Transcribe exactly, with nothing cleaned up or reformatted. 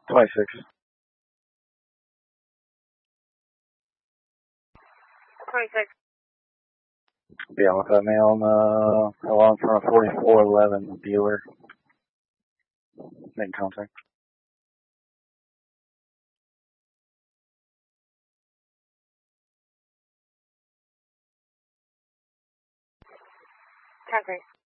twenty-six. twenty-six. Be on with that male on uh, along front of forty-four eleven dealer. Making contact. ten three.